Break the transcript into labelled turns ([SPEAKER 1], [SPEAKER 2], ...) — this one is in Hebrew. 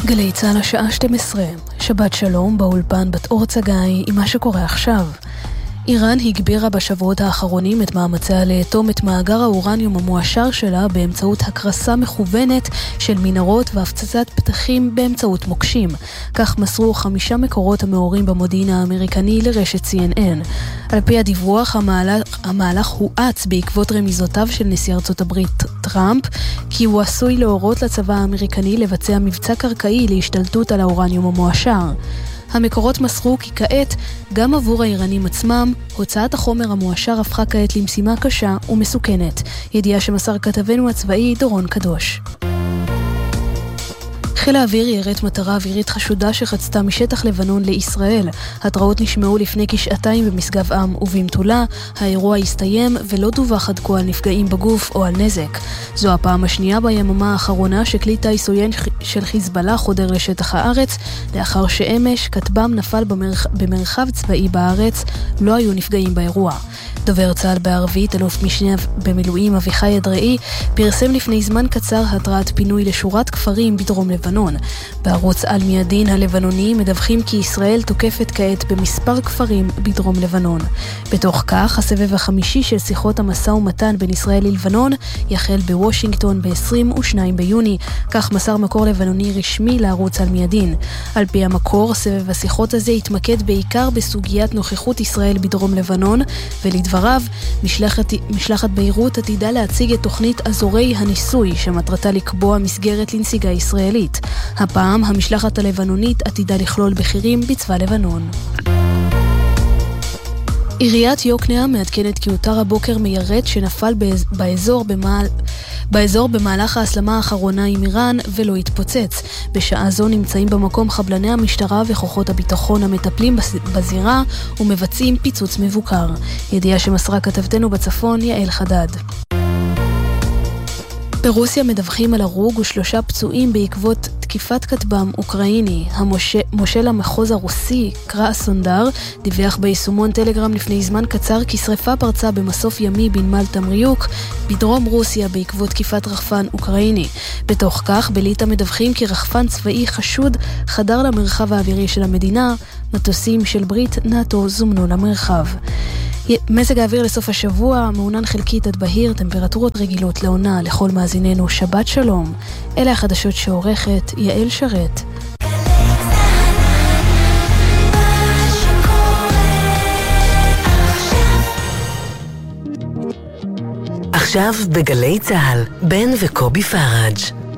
[SPEAKER 1] גלי צהל השעה 12, שבת שלום באולפן בת אור צגאי עם מה שקורה עכשיו. איראן הגבירה בשבועות האחרונים את מאמציה לאטום את מאגר האורניום המועשר שלה באמצעות הקרסה מכוונת של מנהרות והפצצת פתחים באמצעות מוקשים. כך מסרו 5 מקורות המעורים במודיעין האמריקני לרשת CNN. על פי הדיווח, המהלך הואץ בעקבות רמיזותיו של נשיא ארצות הברית טראמפ, כי הוא עשוי להורות לצבא האמריקני לבצע מבצע קרקעי להשתלטות על האורניום המועשר. המקורות מסרו כי כעת, גם עבור האיראנים עצמם, הוצאת החומר המועשר הפכה כעת למשימה קשה ומסוכנת. ידיעה שמסר כתבנו הצבאי דורון קדוש. חיל האוויר ירט מטרה אווירית חשודה שחצתה משטח לבנון לישראל. התראות נשמעו לפני כשעתיים במשגב עם ובמטולה. האירוע הסתיים ולא דווח עד כה על נפגעים בגוף או על נזק. זו הפעם השנייה ביממה האחרונה שכלי טיס עוין של חיזבאללה חודר לשטח הארץ, לאחר שאמש כטב"ם נפל במרחב צבאי בארץ. לא היו נפגעים באירוע. דובר צה"ל בערבית, אלוף משנה במילואים אביחי אדראי, פרסם לפני זמן קצר התראת פינוי לשורת כפרים בדרום לבנון. בערוץ על מידין הלבנוני מדווחים כי ישראל תוקפת כעת במספר כפרים בדרום לבנון. בתוך כך, הסבב החמישי של שיחות המשא ומתן בין ישראל ללבנון יחל בוושינגטון ב-22 ביוני, כך מסר מקור לבנוני רשמי לערוץ על מידין. על פי המקור, סבב השיחות הזה יתמקד בעיקר בסוגיית נוכחות ישראל בדרום לבנון, ולדבריו, משלחת ביירות עתידה להציג את תוכנית אזורי הניסוי שמטרתה לקבוע מסגרת לנסיגה ישראלית. הפעם המשלחת הלבנונית עתידה לכלול בכירים בצבא לבנון. עיריית יוקנעם מעדכנת כי הותר הבוקר מיירט שנפל באזור במהלך ההסלמה האחרונה עם איראן ולא התפוצץ. בשעה זו נמצאים במקום חבלני המשטרה וכוחות הביטחון המטפלים בזירה ומבצעים פיצוץ מבוקר. ידיעה שמסרה כתבתנו בצפון יעל חדד. ברוסיה מדווחים על הרוג ו3 פצועים בעקבות תקיפת כטב"ם אוקראיני. המושל המחוז הרוסי, קרא סונדר, דיווח ביישומון טלגרם לפני זמן קצר כי שריפה פרצה במסוף ימי בנמל תמריוק בדרום רוסיה בעקבות תקיפת רחפן אוקראיני. בתוך כך, בליטא מדווחים כי רחפן צבאי חשוד חדר למרחב האווירי של המדינה. מטוסים של ברית נאטו זומנו למרחב. מזג האוויר לסוף השבוע, מעונן חלקית עד בהיר, טמפרטורות רגילות לעונה. לכל מאזיננו שבת שלום. אלה החדשות שעורכת יעל שרת.
[SPEAKER 2] עכשיו בגלי צהל, בן וקובי פראג'.